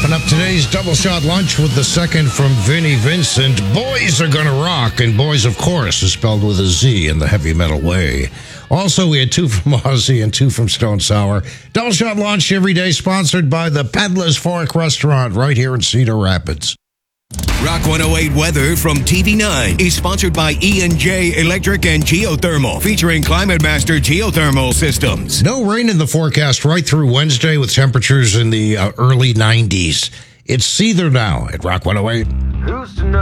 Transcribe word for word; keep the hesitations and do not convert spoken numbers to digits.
Wrapping up today's double shot lunch with the second from Vinnie Vincent. Boys are gonna rock, and boys, of course, is spelled with a Z in the heavy metal way. Also, we had two from Ozzy and two from Stone Sour. Double shot lunch every day, sponsored by the Peddler's Fork Restaurant right here in Cedar Rapids. Rock one oh eight weather from T V nine is sponsored by E and J Electric and Geothermal, featuring Climate Master Geothermal Systems. No rain in the forecast right through Wednesday with temperatures in the uh, early nineties. It's Seether now at Rock one oh eight. Who's to know?